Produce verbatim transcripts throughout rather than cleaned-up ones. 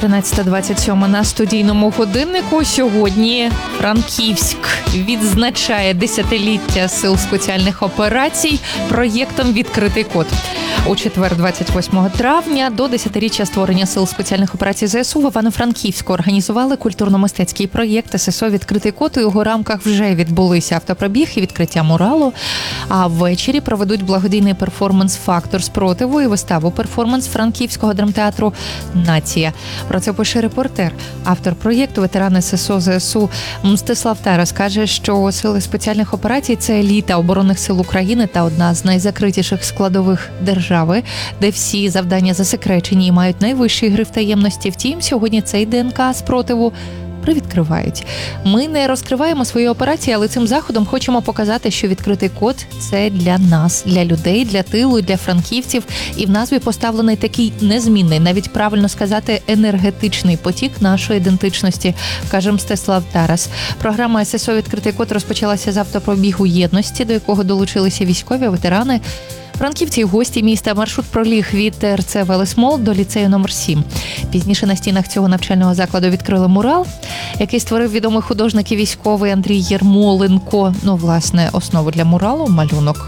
тринадцята двадцять сім на студійному годиннику. Сьогодні Франківськ відзначає десятиліття Сил спеціальних операцій проєктом «Відкритий код». У четвер, двадцять восьмого травня, до десятиріччя створення Сил спеціальних операцій ЗСУ в Івано-Франківську організували культурно-мистецький проєкт ССО «Відкритий код». У його рамках вже відбулися автопробіг і відкриття муралу. А ввечері проведуть благодійний перформанс «Фактор спротиву» і виставу-перформанс Франківського драмтеатру «Нація». Про це пише репортер. Автор проєкту, ветеран ССО ЗСУ Мстислав Тарас, каже, що Сили спеціальних операцій – це еліта оборонних сил України та одна з найзакритіших складових держави, де всі завдання засекречені і мають найвищий гриф таємності. Втім, сьогодні цей ДНК спротиву привідкривають. Ми не розкриваємо свої операції, але цим заходом хочемо показати, що відкритий код – це для нас, для людей, для тилу, для франківців. І в назві поставлений такий незмінний, навіть правильно сказати, енергетичний потік нашої ідентичності, каже Мстислав Тарас. Програма ССО «Відкритий код» розпочалася з автопробігу єдності, до якого долучилися військові, ветерани, франківці і гості міста. Маршрут проліг від ТРЦ «Велесмол» до ліцею номер сім. Пізніше на стінах цього навчального закладу відкрили мурал, який створив відомий художник і військовий Андрій Єрмоленко. Ну, власне, основу для муралу – малюнок.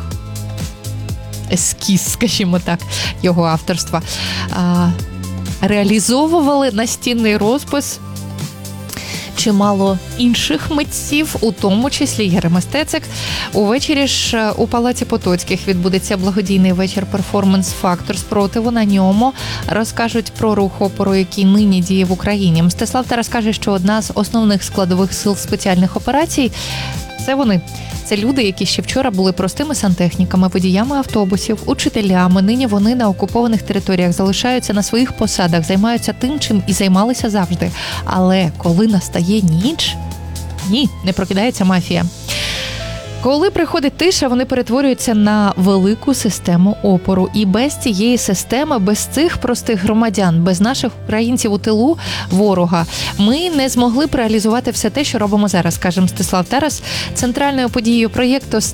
Ескіз, скажімо так, його авторства. А, реалізовували настінний розпис чимало інших митців, у тому числі Ігор Стецик. Увечері ж у Палаці Потоцьких відбудеться благодійний вечір-перформанс «Фактор спротиву». На ньому розкажуть про рух опору, який нині діє в Україні. Мстислав Тарас каже, що одна з основних складових сил спеціальних операцій – це вони. Це люди, які ще вчора були простими сантехніками, водіями автобусів, учителями. Нині вони на окупованих територіях залишаються на своїх посадах, займаються тим, чим і займалися завжди. Але коли настає ніч, ні, не прокидається мафія. Коли приходить тиша, вони перетворюються на велику систему опору. І без цієї системи, без цих простих громадян, без наших українців у тилу ворога, ми не змогли б реалізувати все те, що робимо зараз, каже Мстислав Тарас. Центральною подією проєкту